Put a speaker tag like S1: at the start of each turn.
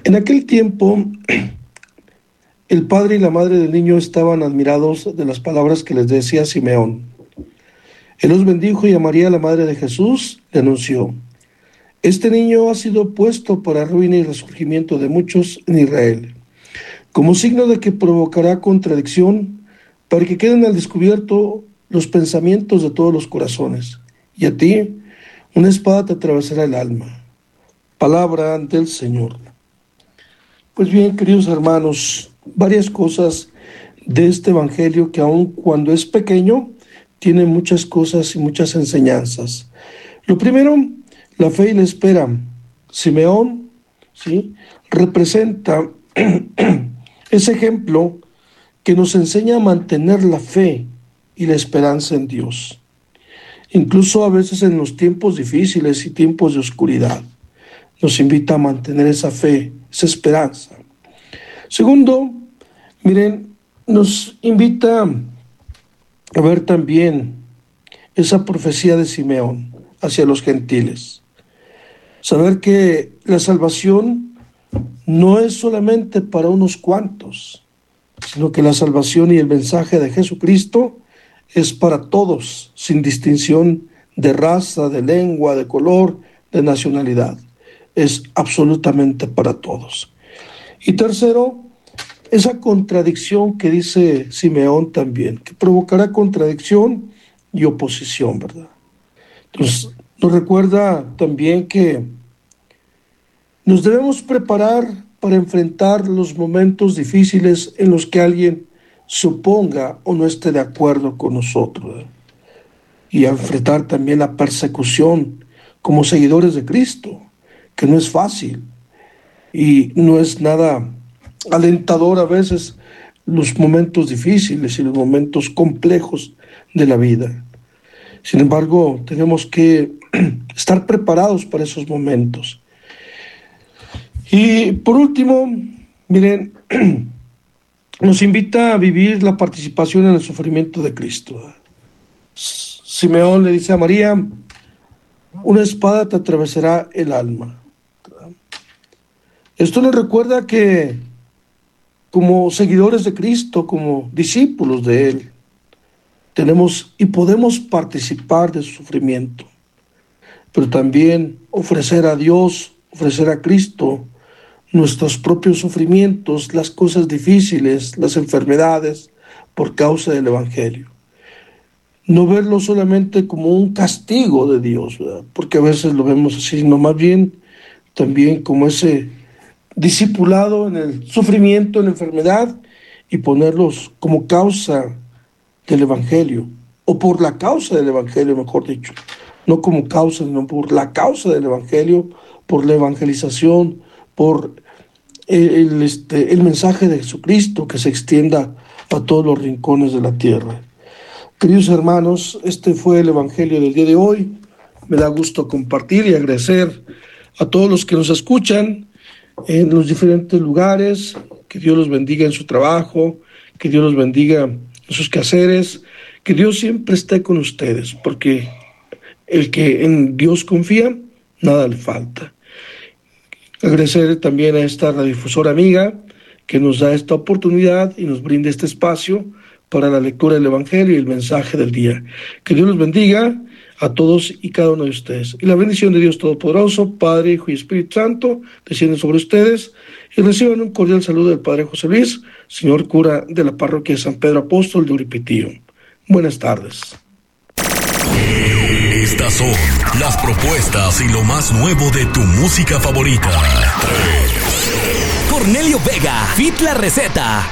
S1: En aquel tiempo, el padre y la madre del niño estaban admirados de las palabras que les decía Simeón. Él los bendijo y a María, la madre de Jesús, le anunció: este niño ha sido puesto para ruina y resurgimiento de muchos en Israel, como signo de que provocará contradicción, para que queden al descubierto los pensamientos de todos los corazones. Y a ti, una espada te atravesará el alma. Palabra del Señor. Pues bien, queridos hermanos, varias cosas de este evangelio que aun cuando es pequeño, tiene muchas cosas y muchas enseñanzas. Lo primero, la fe y la espera. Simeón, ¿sí?, representa ese ejemplo que nos enseña a mantener la fe y la esperanza en Dios, incluso a veces en los tiempos difíciles y tiempos de oscuridad. Nos invita a mantener esa fe, esa esperanza. Segundo, miren, nos invita a ver también esa profecía de Simeón hacia los gentiles. Saber que la salvación no es solamente para unos cuantos, sino que la salvación y el mensaje de Jesucristo es para todos, sin distinción de raza, de lengua, de color, de nacionalidad. Es absolutamente para todos. Y tercero, esa contradicción que dice Simeón también, que provocará contradicción y oposición, ¿verdad? Entonces, nos recuerda también que nos debemos preparar para enfrentar los momentos difíciles en los que alguien se oponga o no esté de acuerdo con nosotros, ¿verdad? Y a enfrentar también la persecución como seguidores de Cristo, que no es fácil y no es nada alentador a veces los momentos difíciles y los momentos complejos de la vida. Sin embargo, tenemos que estar preparados para esos momentos. Y por último, miren, nos invita a vivir la participación en el sufrimiento de Cristo. Simeón le dice a María: una espada te atravesará el alma. Esto nos recuerda que como seguidores de Cristo, como discípulos de Él, tenemos y podemos participar de su sufrimiento, pero también ofrecer a Dios, ofrecer a Cristo nuestros propios sufrimientos, las cosas difíciles, las enfermedades, por causa del Evangelio. No verlo solamente como un castigo de Dios, ¿verdad?, porque a veces lo vemos así, sino más bien también como ese discipulado en el sufrimiento, en la enfermedad, y ponerlos como causa del Evangelio, o por la causa del Evangelio, mejor dicho, no como causa, sino por la causa del Evangelio, por la evangelización, por el mensaje de Jesucristo que se extienda a todos los rincones de la tierra. Queridos hermanos, este fue el Evangelio del día de hoy. Me da gusto compartir y agradecer a todos los que nos escuchan en los diferentes lugares. Que Dios los bendiga en su trabajo, que Dios los bendiga en sus quehaceres, que Dios siempre esté con ustedes, porque el que en Dios confía, nada le falta. Agradecer también a esta radiodifusora amiga que nos da esta oportunidad y nos brinda este espacio para la lectura del Evangelio y el mensaje del día. Que Dios los bendiga a todos y cada uno de ustedes. Y la bendición de Dios Todopoderoso, Padre, Hijo y Espíritu Santo, desciende sobre ustedes y reciban un cordial saludo del Padre José Luis, señor cura de la parroquia de San Pedro Apóstol de Uripitío. Buenas tardes.
S2: Estas son las propuestas y lo más nuevo de tu música favorita. Cornelio Vega, Fit la Receta.